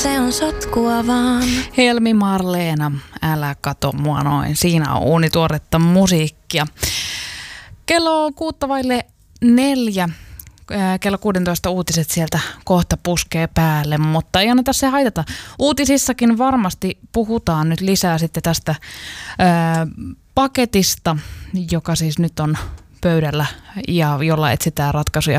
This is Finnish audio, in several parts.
se on sotkua vaan. Helmi Marleena, älä kato mua noin. Siinä on uunituoretta musiikkia. Kello 3:04. Kello 16 uutiset sieltä kohta puskee päälle, mutta ei anneta se haitata. Uutisissakin varmasti puhutaan nyt lisää sitten tästä paketista, joka siis nyt on pöydällä ja jolla etsitään ratkaisuja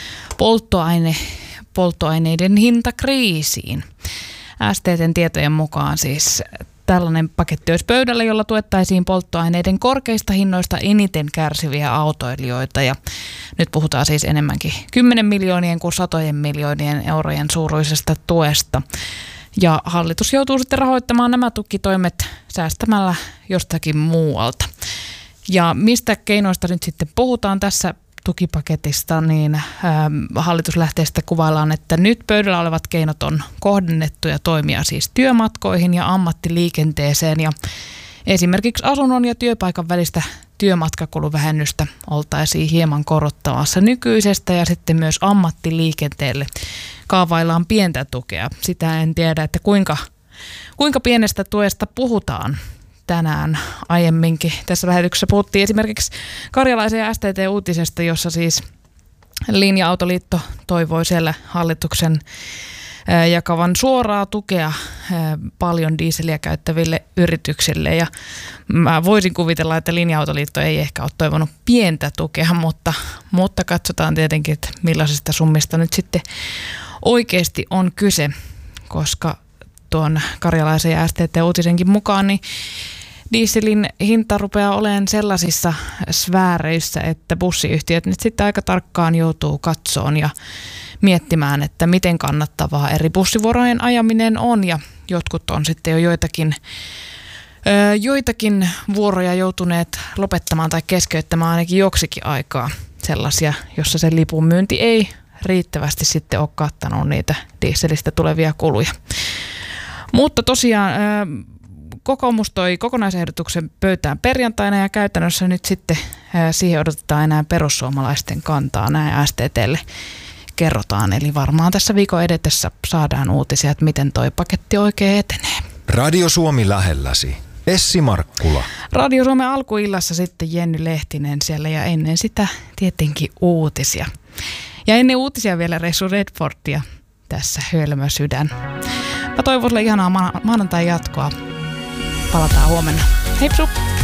polttoaineiden hintakriisiin. STT:n tietojen mukaan siis tällainen paketti olisi pöydällä, jolla tuettaisiin polttoaineiden korkeista hinnoista eniten kärsiviä autoilijoita. Ja nyt puhutaan siis enemmänkin 10 miljoonien kuin 100 miljoonien eurojen suuruisesta tuesta. Ja hallitus joutuu sitten rahoittamaan nämä tukitoimet säästämällä jostakin muualta. Ja mistä keinoista nyt sitten puhutaan tässä tukipaketista, niin hallitus lähtee sitten kuvaillaan, että nyt pöydällä olevat keinot on kohdennettuja toimia siis työmatkoihin ja ammattiliikenteeseen ja esimerkiksi asunnon ja työpaikan välistä työmatkakuluvähennystä oltaisiin hieman korottamassa nykyisestä ja sitten myös ammattiliikenteelle kaavaillaan pientä tukea. Sitä en tiedä, että kuinka pienestä tuesta puhutaan. Tänään aiemminkin tässä lähetyksessä puhuttiin esimerkiksi Karjalaisen ja STT-uutisesta, jossa siis Linja-autoliitto toivoi siellä hallituksen jakavan suoraa tukea paljon dieseliä käyttäville yrityksille. Ja mä voisin kuvitella, että Linja-autoliitto ei ehkä ole toivonut pientä tukea, mutta katsotaan tietenkin, että millaisista summista nyt sitten oikeasti on kyse, koska tuon Karjalaisen ja STT-uutisenkin mukaan, niin dieselin hinta rupeaa olemaan sellaisissa sfääreissä, että bussiyhtiöt nyt sitten aika tarkkaan joutuu katsoon ja miettimään, että miten kannattavaa eri bussivuorojen ajaminen on. Ja jotkut on sitten jo joitakin vuoroja joutuneet lopettamaan tai keskeyttämään ainakin joksikin aikaa sellaisia, jossa se lipun myynti ei riittävästi sitten ole kattanut niitä dieselistä tulevia kuluja. Mutta tosiaan kokoomus toi kokonaisehdotuksen pöytään perjantaina ja käytännössä nyt sitten siihen odotetaan enää perussuomalaisten kantaa, näin STT:lle kerrotaan. Eli varmaan tässä viikon edetessä saadaan uutisia, että miten toi paketti oikein etenee. Radio Suomi lähelläsi. Essi Markkula. Radio Suomen alkuillassa sitten Jenny Lehtinen siellä ja ennen sitä tietenkin uutisia. Ja ennen uutisia vielä Ressu Redfordia tässä Hölmö sydän. Mä toivon sulle ihanaa maanantai jatkoa. Palataan huomenna. Heipsu!